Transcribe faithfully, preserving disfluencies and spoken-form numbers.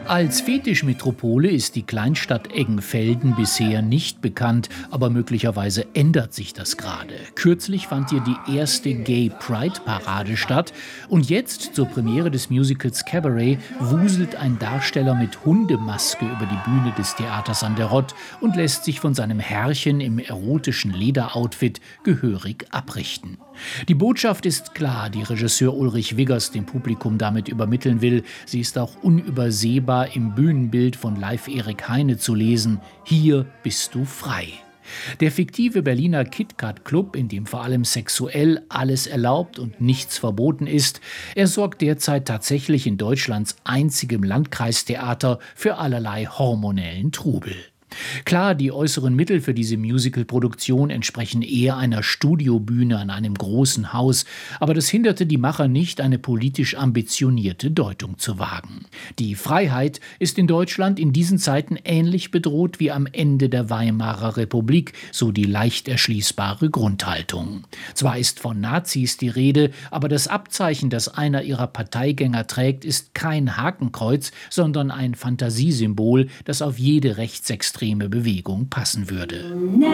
Als Fetischmetropole ist die Kleinstadt Eggenfelden bisher nicht bekannt, aber möglicherweise ändert sich das gerade. Kürzlich fand hier die erste Gay Pride Parade statt und jetzt zur Premiere des Musicals Cabaret wuselt ein Darsteller mit Hundemaske über die Bühne des Theaters an der Rott und lässt sich von seinem Herrchen im erotischen Lederoutfit gehörig abrichten. Die Botschaft ist klar, die Regisseur Ulrich Wiggers dem Publikum damit übermitteln will. Sie ist auch unübersehbar im Bühnenbild von Leif Erik Heine zu lesen: Hier bist du frei. Der fiktive Berliner KitKat-Club, in dem vor allem sexuell alles erlaubt und nichts verboten ist, er sorgt derzeit tatsächlich in Deutschlands einzigem Landkreistheater für allerlei hormonellen Trubel. Klar, die äußeren Mittel für diese Musical-Produktion entsprechen eher einer Studiobühne an einem großen Haus, aber das hinderte die Macher nicht, eine politisch ambitionierte Deutung zu wagen. Die Freiheit ist in Deutschland in diesen Zeiten ähnlich bedroht wie am Ende der Weimarer Republik, so die leicht erschließbare Grundhaltung. Zwar ist von Nazis die Rede, aber das Abzeichen, das einer ihrer Parteigänger trägt, ist kein Hakenkreuz, sondern ein Fantasiesymbol, das auf jede rechtsextreme Bewegung passen würde.